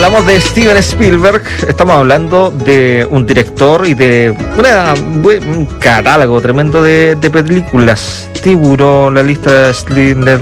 hablamos de Steven Spielberg, estamos hablando de un director y de un catálogo tremendo de películas. Tiburón, La lista de Schindler,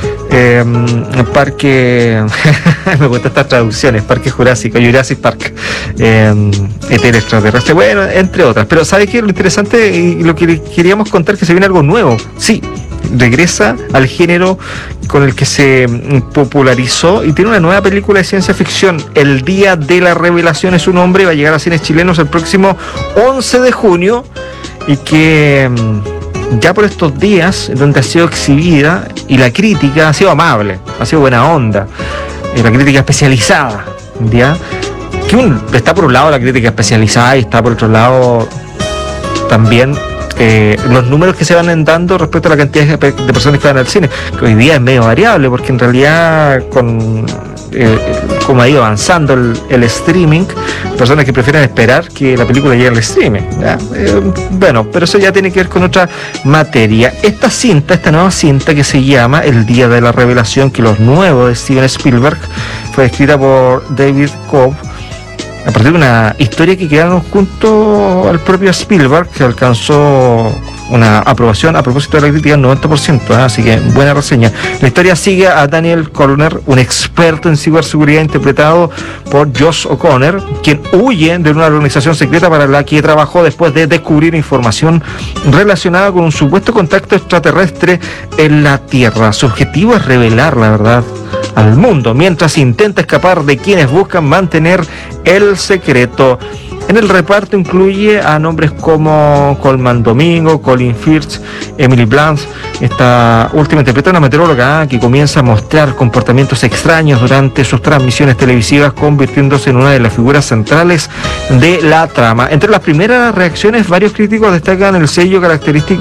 Parque me gustan estas traducciones, Parque Jurásico, Jurassic Park, ET extraterrestre, bueno, entre otras. Pero ¿sabes qué? Lo interesante y lo que queríamos contar es que se viene algo nuevo. Sí, regresa al género con el que se popularizó y tiene una nueva película de ciencia ficción. El Día de la Revelación es su nombre, va a llegar a cines chilenos el próximo 11 de junio y que ya por estos días donde ha sido exhibida y la crítica ha sido amable, ha sido buena onda, la crítica especializada, ¿ya? Que está por un lado la crítica especializada y está por otro lado también los números que se van dando respecto a la cantidad de personas que van al cine, que hoy día es medio variable porque en realidad como ha ido avanzando el streaming, personas que prefieren esperar que la película llegue al streaming, bueno, pero eso ya tiene que ver con otra materia. Esta nueva cinta que se llama El Día de la Revelación, que los nuevos de Steven Spielberg, fue escrita por David Cobb a partir de una historia que crearon junto al propio Spielberg, que alcanzó una aprobación a propósito de la crítica del 90%, así que buena reseña. La historia sigue a Daniel Connor, un experto en ciberseguridad interpretado por Josh O'Connor, quien huye de una organización secreta para la que trabajó después de descubrir información relacionada con un supuesto contacto extraterrestre en la Tierra. Su objetivo es revelar la verdad al mundo, mientras intenta escapar de quienes buscan mantener el secreto. En el reparto incluye a nombres como Colman Domingo, Colin Firth, Emily Blunt. Esta última interpreta a una meteoróloga que comienza a mostrar comportamientos extraños durante sus transmisiones televisivas, convirtiéndose en una de las figuras centrales de la trama. Entre las primeras reacciones, varios críticos destacan el sello característico